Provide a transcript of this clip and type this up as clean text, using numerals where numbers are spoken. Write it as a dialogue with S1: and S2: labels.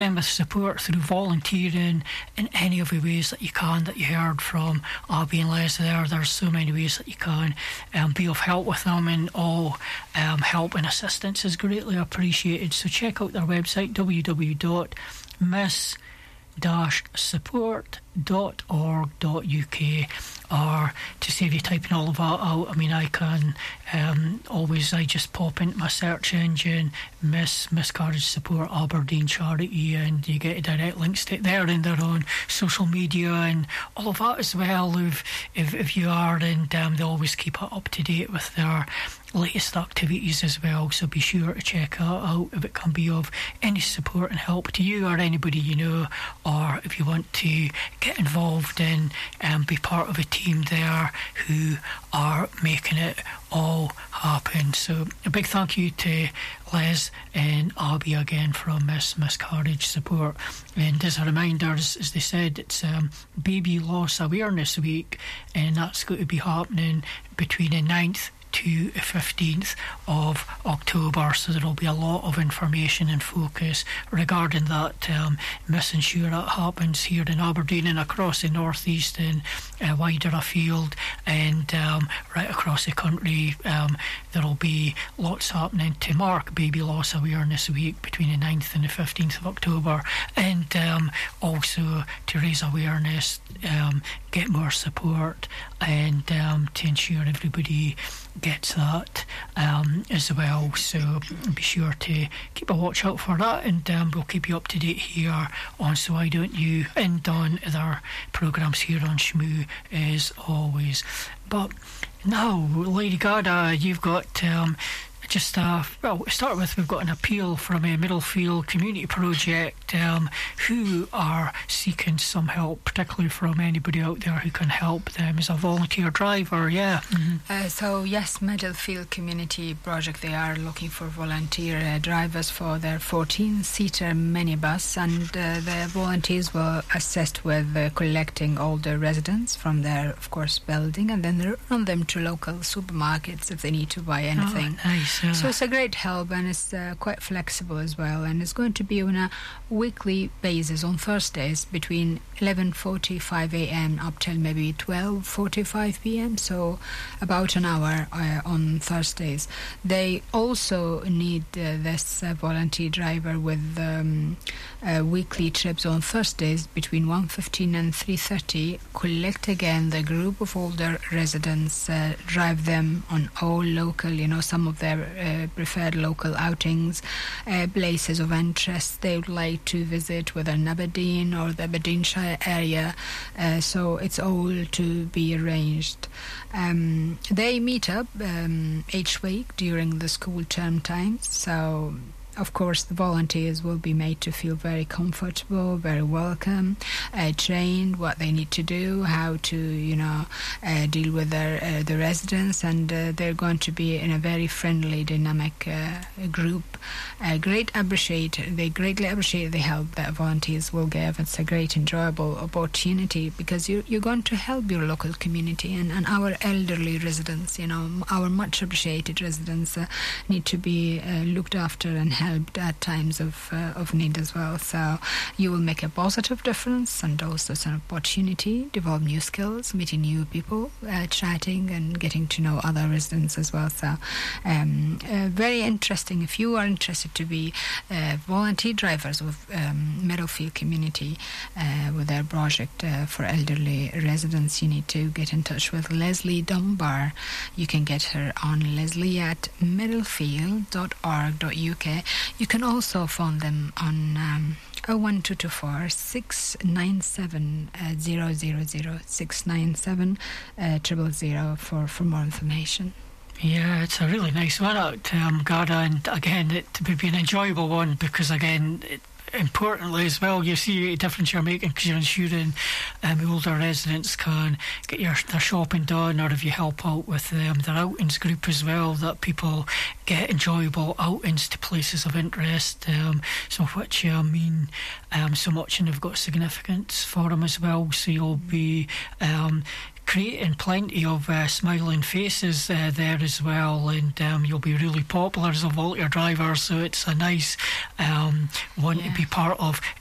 S1: and with support through volunteering in any of the ways that you can, that you heard from Abby and Les there. There's so many ways that you can be of help with them, and all help and assistance is greatly appreciated. So check out their website, www.miss-support.org.uk, or to save you typing all of that out, I mean, I can I just pop into my search engine Miscarriage Support Aberdeen Charity, and you get direct links to it there, and they're on social media and all of that as well, if you are, and they always keep it up to date with their latest activities as well, so be sure to check that out if it can be of any support and help to you or anybody you know, or if you want to get involved and be part of a team there who are making it all happen. So a big thank you to Les and Abby again from Miscarriage Support. And as a reminder, as they said, it's Baby Loss Awareness Week, and that's going to be happening between the 9th to the 15th of October, so there'll be a lot of information and focus regarding that, making sure that happens here in Aberdeen and across the North East and wider afield, and right across the country. There'll be lots happening to mark Baby Loss Awareness Week between the 9th and the 15th of October, and also to raise awareness, get more support, and to ensure everybody gets that as well. So be sure to keep a watch out for that, and we'll keep you up to date here on So Why Don't You, and on other programmes here on Shmoo as always. But now, Lady Gaga, you've got just well, to start with, we've got an appeal from a Middlefield Community Project who are seeking some help, particularly from anybody out there who can help them as a volunteer driver.
S2: So yes, Middlefield Community Project, they are looking for volunteer drivers for their 14-seater minibus, and the volunteers will assist with collecting all the residents from their, of course, building, and then run them to local supermarkets if they need to buy anything.
S1: Oh, nice.
S2: So it's a great help, and it's quite flexible as well, and it's going to be on a weekly basis on Thursdays between 11:45 a.m. up till maybe 12:45 p.m, so about an hour on Thursdays. They also need this volunteer driver with weekly trips on Thursdays between 1:15 and 3:30. Collect again the group of older residents, drive them on all local, some of their preferred local outings, places of interest they would like to visit, whether in Aberdeen or the Aberdeenshire area, so it's all to be arranged. They meet up each week during the school term times, so of course the volunteers will be made to feel very comfortable, very welcome, trained what they need to do, how to deal with the residents, and they're going to be in a very friendly, dynamic group. They greatly appreciate the help that volunteers will give. It's a great, enjoyable opportunity because you're going to help your local community, and our elderly residents, our much appreciated residents need to be looked after and helped at times of need as well. So you will make a positive difference, and also it's an opportunity to develop new skills, meeting new people, chatting and getting to know other residents as well. So very interesting. If you are interested to be volunteer drivers with Middlefield Community with their project for elderly residents, you need to get in touch with Leslie Dunbar. You can get her on Leslie at middlefield.org.uk. You can also phone them on 01224 697 000 697 000 for more information.
S1: Yeah, it's a really nice one out, Garda, and again, it would be an enjoyable one because, again, importantly as well, you see the difference you're making because you're ensuring the older residents can get their shopping done, or if you help out with their outings group as well, that people get enjoyable outings to places of interest, some of which mean so much and have got significance for them as well. So you'll be creating plenty of smiling faces there as well, and you'll be really popular as a Volunteer driver, so it's a nice one to be part of.